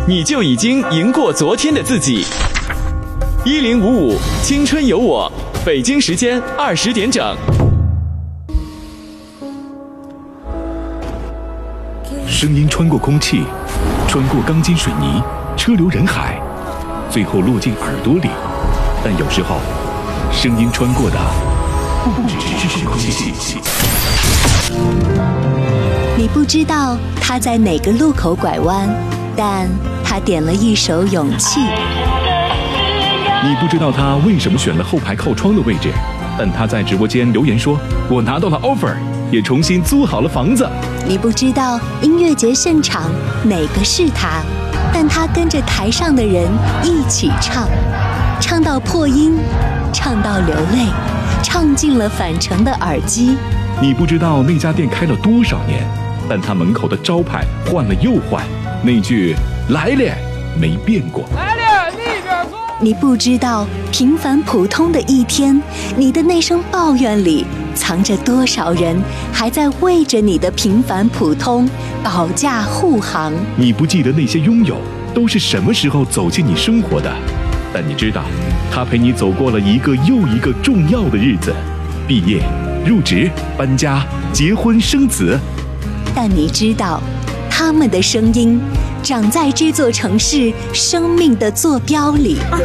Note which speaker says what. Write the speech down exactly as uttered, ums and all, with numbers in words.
Speaker 1: 你就已经赢过昨天的自己。一零五五青春有我，北京时间二十点整。
Speaker 2: 声音穿过空气，穿过钢筋水泥，车流人海，最后落进耳朵里。但有时候，声音穿过的不只是空气。
Speaker 3: 你不知道他在哪个路口拐弯，但他点了一首《勇气》。
Speaker 2: 你不知道他为什么选了后排靠窗的位置，但他在直播间留言说：“我拿到了 offer， 也重新租好了房子。”
Speaker 3: 你不知道音乐节现场哪个是他，但他跟着台上的人一起唱，唱到破音，唱到流泪，唱进了返程的耳机。
Speaker 2: 你不知道那家店开了多少年，但他门口的招牌换了又换，那句“来了”没变过。
Speaker 4: 来了，那边坐。
Speaker 3: 你不知道平凡普通的一天，你的那声抱怨里藏着多少人还在为着你的平凡普通保驾护航。
Speaker 2: 你不记得那些拥有都是什么时候走进你生活的，但你知道他陪你走过了一个又一个重要的日子，毕业、入职、搬家、结婚、生子。
Speaker 3: 但你知道他们的声音长在这座城市生命的坐标里。